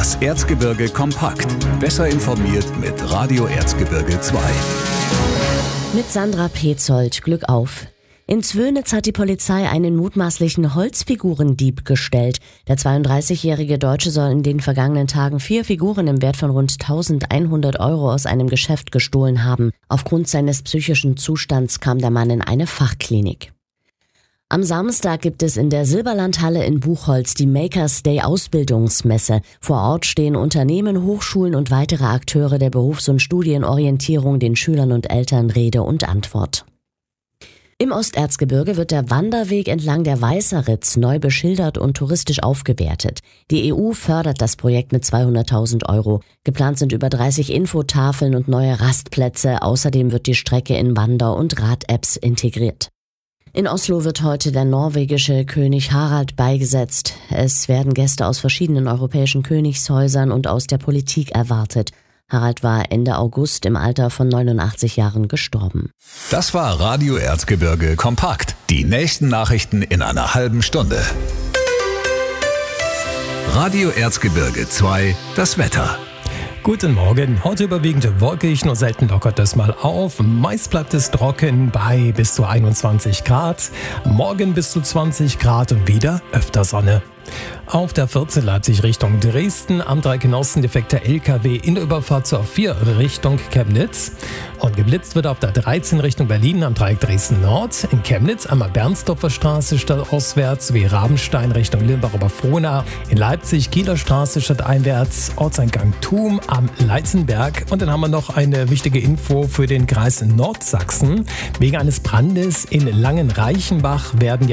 Das Erzgebirge kompakt. Besser informiert mit Radio Erzgebirge 2. Mit Sandra Petzold. Glück auf. In Zwönitz hat die Polizei einen mutmaßlichen Holzfigurendieb gestellt. Der 32-jährige Deutsche soll in den vergangenen Tagen 4 Figuren im Wert von rund 1.100 € aus einem Geschäft gestohlen haben. Aufgrund seines psychischen Zustands kam der Mann in eine Fachklinik. Am Samstag gibt es in der Silberlandhalle in Buchholz die Makers Day Ausbildungsmesse. Vor Ort stehen Unternehmen, Hochschulen und weitere Akteure der Berufs- und Studienorientierung den Schülern und Eltern Rede und Antwort. Im Osterzgebirge wird der Wanderweg entlang der Weißeritz neu beschildert und touristisch aufgewertet. Die EU fördert das Projekt mit 200.000 €. Geplant sind über 30 Infotafeln und neue Rastplätze. Außerdem wird die Strecke in Wander- und Rad-Apps integriert. In Oslo wird heute der norwegische König Harald beigesetzt. Es werden Gäste aus verschiedenen europäischen Königshäusern und aus der Politik erwartet. Harald war Ende August im Alter von 89 Jahren gestorben. Das war Radio Erzgebirge kompakt. Die nächsten Nachrichten in einer halben Stunde. Radio Erzgebirge 2, das Wetter. Guten Morgen. Heute überwiegend wolkig, nur selten lockert es mal auf. Meist bleibt es trocken bei bis zu 21 Grad. Morgen bis zu 20 Grad und wieder öfter Sonne. Auf der 14 Leipzig Richtung Dresden, am Dreieck-Osten defekter LKW in der Überfahrt zur 4 Richtung Chemnitz. Und geblitzt wird auf der 13 Richtung Berlin am Dreieck Dresden Nord. In Chemnitz einmal Bernsdorfer Straße stadtostwärts sowie Rabenstein Richtung Limbach-Oberfrohna. In Leipzig Kieler Straße stadteinwärts, Ortseingang Thum am Leitzenberg. Und dann haben wir noch eine wichtige Info für den Kreis Nordsachsen. Wegen eines Brandes in Langenreichenbach werden